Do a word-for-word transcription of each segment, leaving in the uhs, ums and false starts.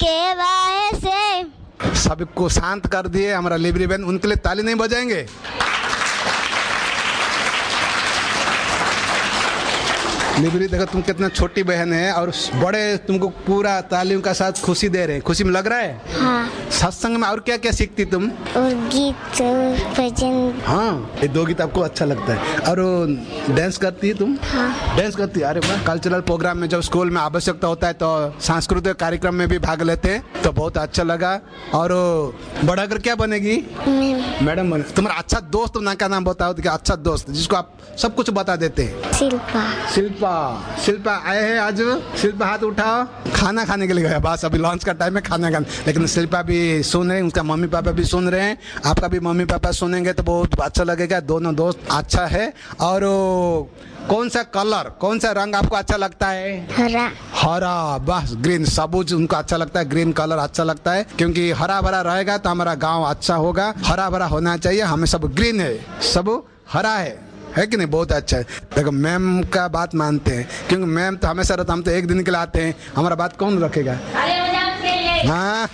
के वाहे से सबको शांत कर दिए हमारा लिबरी बहन, उनके लिए ताली नहीं बजाएंगे? लिबरी देखो तुम कितना छोटी बहन है और बड़े तुमको पूरा तालियों का साथ खुशी दे रहे हैं। खुशी में लग रहा है? हाँ। सत्संग में और क्या क्या सीखती तुम? और गीत और भजन। हाँ, ये दो गीत आपको अच्छा लगता है। और डांस करती है तुम? हाँ। डांस करती है? अरे वाह। कल्चरल प्रोग्राम में जब स्कूल में आवश्यकता होता है तो सांस्कृतिक कार्यक्रम में भी भाग लेते हैं, तो बहुत अच्छा लगा। और बढ़ाकर क्या बनेगी? मैडम बने। तुम्हारा अच्छा दोस्त ना का नाम बताओ, क्या अच्छा दोस्त जिसको आप सब कुछ बता देते हैं? शिल्पा। शिल्पा। शिल्पा आए हैं आज? शिल्पा हाथ उठाओ। खाना खाने के लिए गया, बस अभी लंच का टाइम है, खाना खाने। लेकिन शिल्पा भी सुन रहे हैं, उसका मम्मी पापा भी सुन रहे हैं, आपका भी मम्मी पापा सुनेंगे तो बहुत अच्छा लगेगा। दोनों दोस्त अच्छा है। और कौन सा कलर, कौन सा रंग आपको अच्छा लगता है? हरा। हरा, बस ग्रीन, सबूज उनको अच्छा लगता है। ग्रीन कलर अच्छा लगता है क्योंकि हरा भरा रहेगा तो हमारा गांव अच्छा होगा। हरा भरा होना चाहिए। हमें सब ग्रीन है, सब हरा है, है कि नहीं? बहुत अच्छा है। देखो मैम का बात मानते हैं क्योंकि मैम तो हमेशा रहता, हम तो एक दिन के लिए आते हैं, हमारा बात कौन रखेगा? हाँ,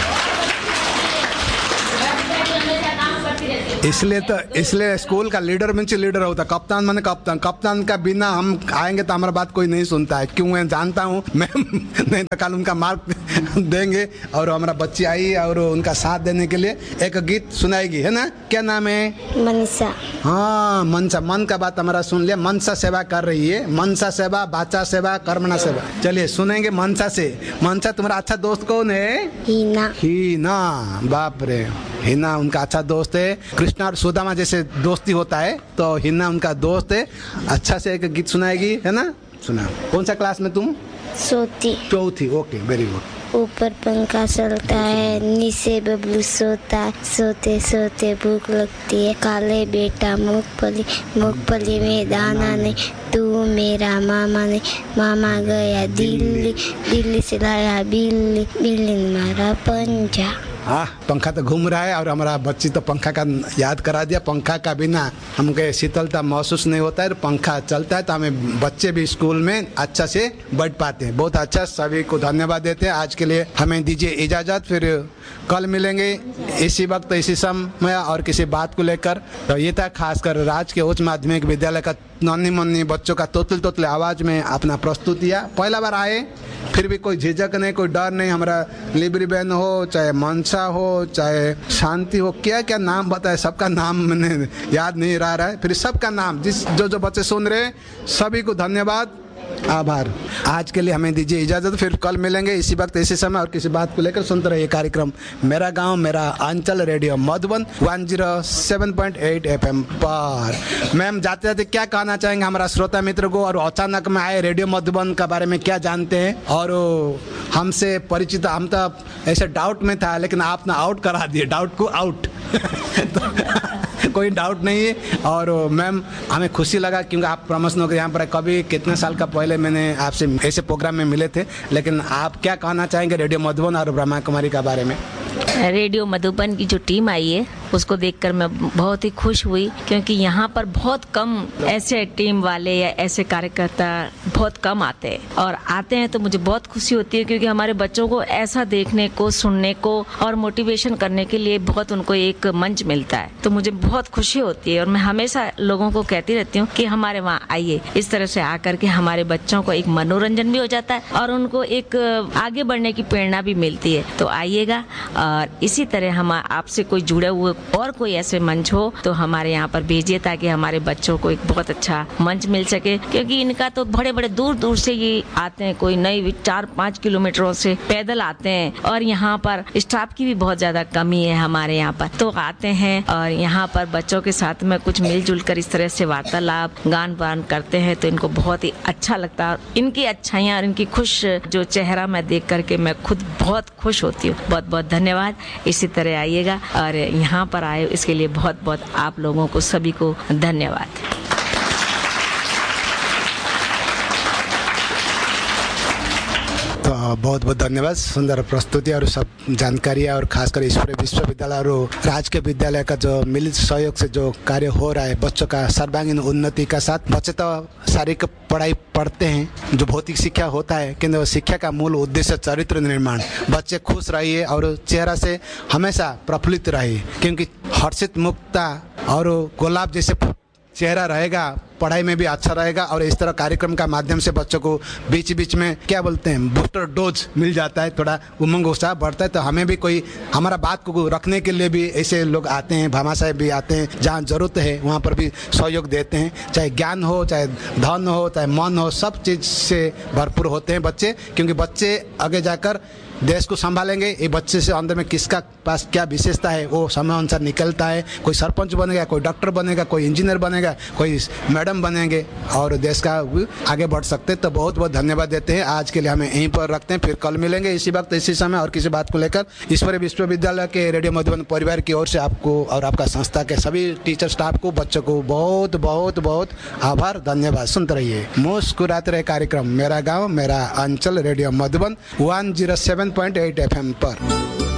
इसलिए तो इसलिए स्कूल का लीडर में लीडर होता, कप्तान माने कप्तान। कप्तान का बिना हम आएंगे तो हमारा बात कोई नहीं सुनता है। क्यों? मैं जानता हूँ मैम नहीं तो कल उनका मार्क देंगे। और हमारा बच्ची आई और उनका साथ देने के लिए एक गीत सुनाएगी, है ना? क्या नाम है? मनसा। हाँ, मनसा। मन का बात हमारा सुन लिया। मनसा सेवा कर रही है। मनसा सेवा, बाचा सेवा, कर्मणा सेवा। चलिए सुनेंगे मनसा से। मनसा तुम्हारा अच्छा दोस्त कौन है? हीना। हीना, बाप रे। हिना उनका अच्छा दोस्त है। कृष्णा और सुदामा जैसे दोस्ती होता है तो हिना उनका दोस्त है। अच्छा से एक गीत सुनाएगी, है ना? सुना। कौन सा क्लास में तुम? सोती। चौथी। Okay, very good. ऊपर पंखा चलता है, नीचे बबलू सोता है, सोते सोते भूख लगती है, काले बेटा मूंगफली, मूंगफली में दाना नहीं, तू मेरा मामा नहीं, मामा गया दिल्ली, दिल्ली से लाया बिल्ली, बिल्ली ने मारा पंजा। हाँ, पंखा तो घूम रहा है और हमारा बच्ची तो पंखा का याद करा दिया। पंखा का बिना हमको शीतलता महसूस नहीं होता है। पंखा चलता है तो हमें बच्चे भी स्कूल में अच्छा से बैठ पाते हैं। बहुत अच्छा, सभी को धन्यवाद देते हैं। आज के लिए हमें दीजिए इजाज़त, फिर कल मिलेंगे इसी वक्त इसी समय और किसी बात को लेकर। तो ये था खासकर राज के उच्च माध्यमिक विद्यालय का नन्ही मुन्नी बच्चों का तोतले तोतले आवाज़ में अपना प्रस्तुत किया। पहला बार आए, फिर भी कोई झिझक नहीं, कोई डर नहीं। हमारा लिबरी बहन हो, चाहे मनसा हो, चाहे शांति हो, क्या क्या नाम बताए, सबका नाम मैंने याद नहीं रह रहा है। फिर सबका नाम, जिस जो जो बच्चे सुन रहे हैं सभी को धन्यवाद, आभार। आज के लिए हमें दीजिए इजाज़त, फिर कल मिलेंगे इसी वक्त इसी समय और किसी बात को लेकर। सुनते रहिए कार्यक्रम मेरा गांव मेरा अंचल, radio Madhuban one zero seven point eight F M पर। मैम जाते जाते क्या कहना चाहेंगे हमारा श्रोता मित्र को, और अचानक में आए रेडियो मधुबन के बारे में क्या जानते हैं और हमसे परिचित? हम तो ऐसे डाउट में था लेकिन आपने आउट करा दिए, डाउट को आउट तो कोई डाउट नहीं है। और मैम हमें खुशी लगा क्योंकि आप प्रमोशन होकर यहाँ पर कभी कितने साल का पहले मैंने आपसे ऐसे प्रोग्राम में मिले थे। लेकिन आप क्या कहना चाहेंगे रेडियो मधुबन और ब्रह्मा कुमारी के बारे में? रेडियो मधुबन की जो टीम आई है उसको देखकर मैं बहुत ही खुश हुई, क्योंकि यहाँ पर बहुत कम ऐसे टीम वाले या ऐसे कार्यकर्ता बहुत कम आते हैं, और आते हैं तो मुझे बहुत खुशी होती है क्योंकि हमारे बच्चों को ऐसा देखने को, सुनने को और मोटिवेशन करने के लिए बहुत उनको एक मंच मिलता है। तो मुझे बहुत खुशी होती है और मैं हमेशा लोगों को कहती रहती हूँ कि हमारे वहाँ आइए। इस तरह से आकर के हमारे बच्चों को एक मनोरंजन भी हो जाता है और उनको एक आगे बढ़ने की प्रेरणा भी मिलती है। तो आइएगा, और इसी तरह हम आपसे कोई जुड़े हुए और कोई ऐसे मंच हो तो हमारे यहाँ पर भेजिए, ताकि हमारे बच्चों को एक बहुत अच्छा मंच मिल सके। क्योंकि इनका तो बड़े बड़े दूर दूर से ये आते हैं, कोई नई चार पाँच किलोमीटरों से पैदल आते हैं, और यहाँ पर स्टाफ की भी बहुत ज्यादा कमी है हमारे यहाँ पर। तो आते हैं और यहाँ पर बच्चों के साथ में कुछ मिलजुल कर इस तरह से वार्तालाप गान वान करते हैं तो इनको बहुत ही अच्छा लगता है। इनकी अच्छाइयाँ और इनकी खुश जो चेहरा मैं देख करके मैं खुद बहुत खुश होती हूँ। बहुत बहुत धन्यवाद। इसी तरह आइएगा और यहाँ पर आए इसके लिए बहुत बहुत आप लोगों को सभी को धन्यवाद। तो बहुत बहुत धन्यवाद। सुंदर प्रस्तुति और सब जानकारी और खासकर ईश्वरीय विश्वविद्यालय और राजकीय विद्यालय का जो मिलित सहयोग से जो कार्य हो रहा है बच्चों का सर्वांगीण उन्नति का साथ, बच्चे तो शारीरिक पढ़ाई पढ़ते हैं जो भौतिक शिक्षा होता है, किंतु शिक्षा का मूल उद्देश्य चरित्र निर्माण। बच्चे खुश रहिए और चेहरा से हमेशा प्रफुल्लित रहिए, क्योंकि हर्षित मुक्ता और गुलाब जैसे चेहरा रहेगा, पढ़ाई में भी अच्छा रहेगा। और इस तरह कार्यक्रम का माध्यम से बच्चों को बीच बीच में क्या बोलते हैं बूस्टर डोज मिल जाता है, थोड़ा उमंग उत्साह बढ़ता है। तो हमें भी कोई हमारा बात को रखने के लिए भी ऐसे लोग आते हैं, भामा साहब भी आते हैं, जहाँ ज़रूरत है वहाँ पर भी सहयोग देते हैं। चाहे ज्ञान हो, चाहे धन हो, चाहे मन हो, सब चीज़ से भरपूर होते हैं बच्चे, क्योंकि बच्चे आगे जाकर देश को संभालेंगे। ये बच्चे से अंदर में किसका पास क्या विशेषता है वो समय अनुसार निकलता है। कोई सरपंच बनेगा, कोई डॉक्टर बनेगा, कोई इंजीनियर बनेगा, कोई मैडम बनेंगे और देश का आगे बढ़ सकते। तो बहुत बहुत धन्यवाद देते हैं। आज के लिए हमें यहीं पर रखते हैं, फिर कल मिलेंगे इसी वक्त इसी समय और किसी बात को लेकर। ईश्वरीय विश्वविद्यालय के रेडियो मधुबन परिवार की ओर से आपको और आपका संस्था के सभी टीचर स्टाफ को, बच्चों को बहुत बहुत बहुत आभार, धन्यवाद। सुनते रहिए मुस्कुराते रहे कार्यक्रम मेरा गाँव मेरा अंचल radio Madhuban one zero seven point eight F M पर।